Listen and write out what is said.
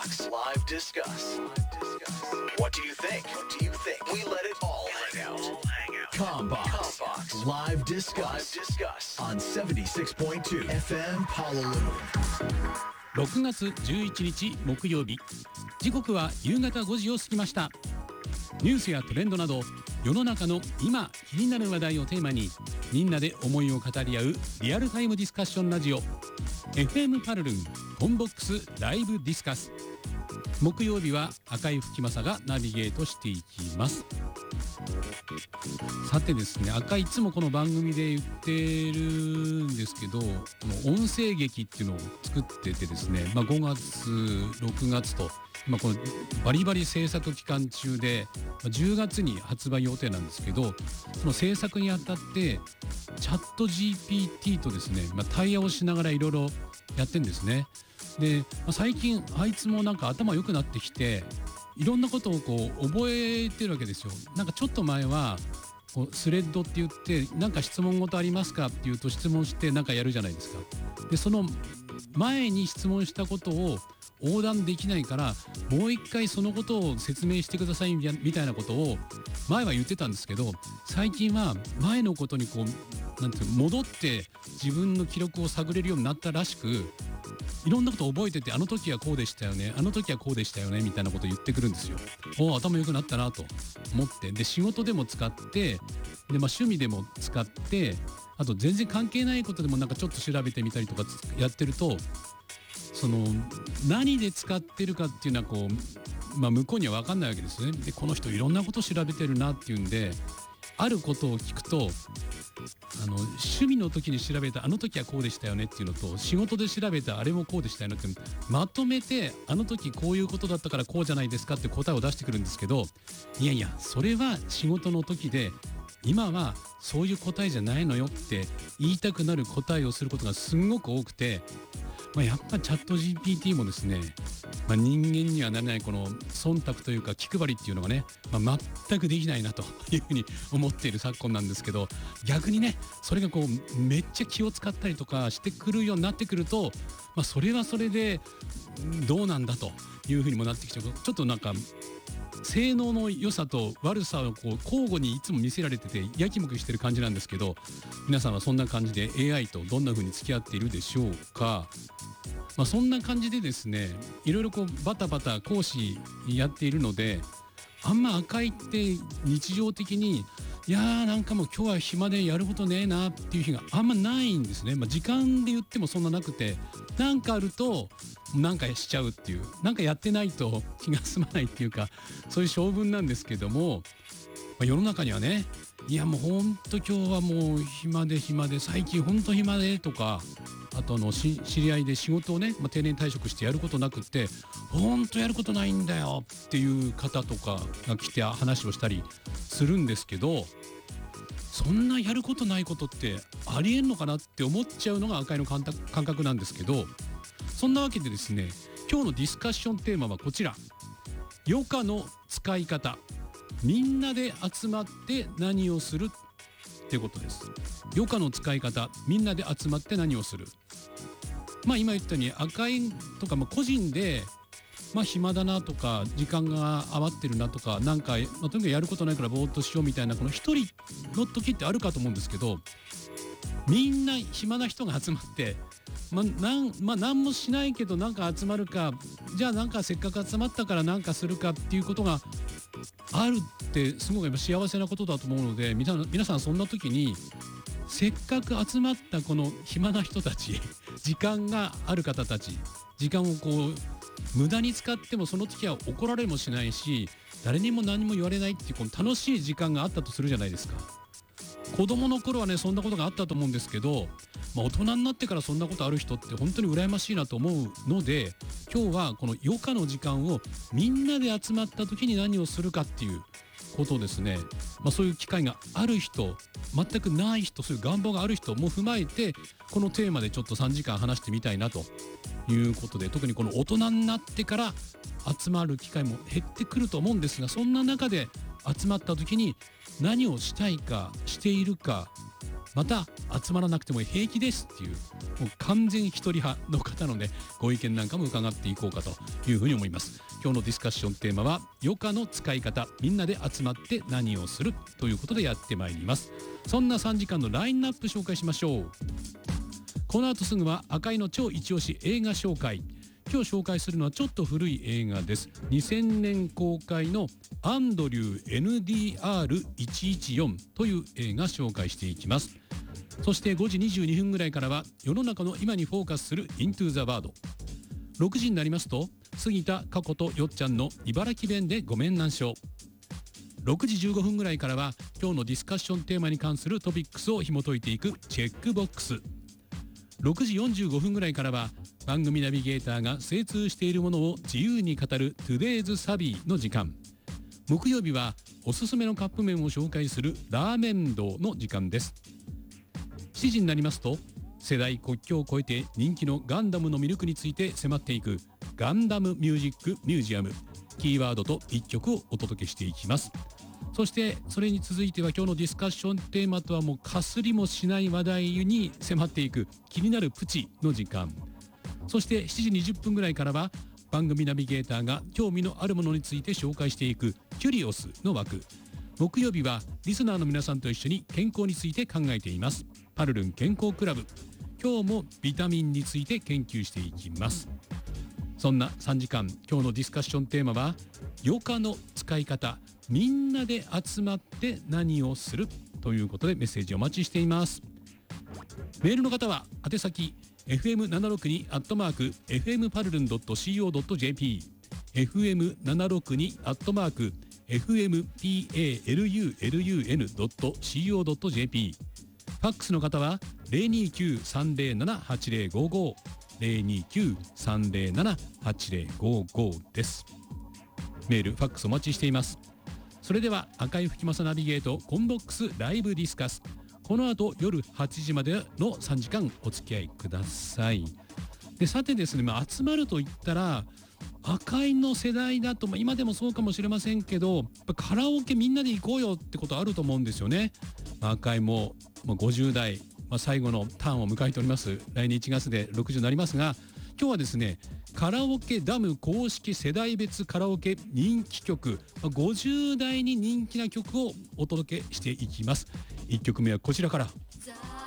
Box Live Discuss. What do you think? We let it all hang out. ComBox Live Discuss on 76.2 FM Honolulu. 6月11日木曜日、時刻は夕方5時を過ぎました。ニュースやトレンドなど世の中の今気になる話題をテーマにみんなで思いを語り合うリアルタイムディスカッションラジオ FM パルルンコンボックスライブディスカス。木曜日は赤井吹正がナビゲートしていきます。さてですね、赤井いつもこの番組で言ってるんですけど、この音声劇っていうのを作っててですね、5月6月と今このバリバリ制作期間中で10月に発売予定なんですけど、その制作にあたってチャット GPT とですね、対話をしながらいろいろやってんですね。で、最近あいつもなんか頭良くなってきていろんなことをこう覚えてるわけですよ。なんかちょっと前はこうスレッドって言ってなんか質問事ありますかって言うと質問してなんかやるじゃないですか。でその前に質問したことを横断できないからもう一回そのことを説明してくださいみたいなことを前は言ってたんですけど、最近は前のことにこうなんていう戻って自分の記録を探れるようになったらしく、いろんなことを覚えてて、あの時はこうでしたよね、あの時はこうでしたよねみたいなことを言ってくるんですよ。頭良くなったなと思って、で仕事でも使って、で趣味でも使って、あと全然関係ないことでもなんかちょっと調べてみたりとかやってると、その何で使ってるかっていうのはこう、向こうには分かんないわけですね。でこの人いろんなこと調べてるなっていうんで、あることを聞くと趣味の時に調べたあの時はこうでしたよねっていうのと、仕事で調べたあれもこうでしたよねってまとめて、あの時こういうことだったからこうじゃないですかって答えを出してくるんですけど、いやいやそれは仕事の時で今はそういう答えじゃないのよって言いたくなる答えをすることがすごく多くて、やっぱチャット GPT もですね、人間にはなれないこの忖度というか気配りっていうのがね、全くできないなというふうに思っている昨今なんですけど、逆にねそれがこうめっちゃ気を使ったりとかしてくるようになってくると、それはそれでどうなんだというふうにもなってきて、ちょっとなんか性能の良さと悪さをこう交互にいつも見せられててやきもきしてる感じなんですけど、皆さんはそんな感じで AI とどんな風に付き合っているでしょうか。そんな感じでですね、いろいろこうバタバタ講師やっているので、あんま赤いって日常的にいやーなんかもう今日は暇でやることねえなっていう日があんまないんですね。時間で言ってもそんななくて、なんかあるとなんかしちゃうっていう、なんかやってないと気が済まないっていうか、そういう性分なんですけども、世の中にはね、いやもうほんと今日はもう暇で最近ほんと暇でとか、あと知り合いで仕事をね、定年退職してやることなくってほんとやることないんだよっていう方とかが来て話をしたりするんですけど、そんなやることないことってありえんのかなって思っちゃうのが赤いの感覚なんですけど、そんなわけでですね、今日のディスカッションテーマはこちら、余暇の使い方、みんなで集まって何をするっていうことです。余暇の使い方、みんなで集まって何をする。今言ったように赤いとか個人で暇だなとか時間が余ってるなとか、なんか、とにかくやることないからぼーっとしようみたいなこの一人の時ってあるかと思うんですけど、みんな暇な人が集まって何もしないけどなんか集まるか、じゃあなんかせっかく集まったからなんかするかっていうことがあるってすごくやっぱ幸せなことだと思うので、皆さんそんな時にせっかく集まったこの暇な人たち時間がある方たち、時間をこう無駄に使ってもその時は怒られもしないし誰にも何も言われないっていうこの楽しい時間があったとするじゃないですか。子供の頃はねそんなことがあったと思うんですけど、大人になってからそんなことある人って本当に羨ましいなと思うので、今日はこの余暇の時間をみんなで集まった時に何をするかっていうことをですね、そういう機会がある人、全くない人、そういう願望がある人も踏まえてこのテーマでちょっと3時間話してみたいなということで、特にこの大人になってから集まる機会も減ってくると思うんですが、そんな中で集まった時に何をしたいかしているか、 また集まらなくても平気ですっていう、もう完全一人派の方のねご意見なんかも伺っていこうかというふうに思います。今日のディスカッションテーマは余暇の使い方、みんなで集まって何をするということでやってまいります。そんな3時間のラインナップ紹介しましょう。この後すぐは赤井の超一押し映画紹介。今日紹介するのはちょっと古い映画です。2000年公開のアンドリュー NDR114 という映画紹介していきます。そして5時22分ぐらいからは世の中の今にフォーカスする Into the World。 6時になりますと杉田佳子とよっちゃんの茨城弁でごめんなんしょう。6時15分ぐらいからは今日のディスカッションテーマに関するトピックスを紐解いていくチェックボックス。6時45分ぐらいからは番組ナビゲーターが精通しているものを自由に語る Today's サビーの時間。木曜日はおすすめのカップ麺を紹介するラーメン道の時間です。7時になりますと世代国境を越えて人気のガンダムの魅力について迫っていくガンダムミュージックミュージアム。キーワードと1曲をお届けしていきます。そしてそれに続いては今日のディスカッションテーマとはもうかすりもしない話題に迫っていく気になるプチの時間。そして7時20分ぐらいからは番組ナビゲーターが興味のあるものについて紹介していくキュリオスの枠。木曜日はリスナーの皆さんと一緒に健康について考えていますパルルン健康クラブ。今日もビタミンについて研究していきます。そんな3時間、今日のディスカッションテーマは余暇の使い方、みんなで集まって何をするということでメッセージお待ちしています。メールの方は宛先 fm762@fmparlun.co.jp fm762@fmparlun.co.jp。 ファックスの方は 029-307-8055 029-307-8055 です。メールファックスお待ちしています。それでは赤井吹正ナビゲートコンボックスライブディスカス、この後夜8時までの3時間お付き合いください。でさてですね、集まるといったら赤井の世代だと、今でもそうかもしれませんけど、やっぱカラオケみんなで行こうよってことあると思うんですよね。赤井も50代、最後のターンを迎えております。来年1月で60になりますが、今日はですねカラオケダム公式世代別カラオケ人気曲、50代に人気な曲をお届けしていきます。1曲目はこちらから。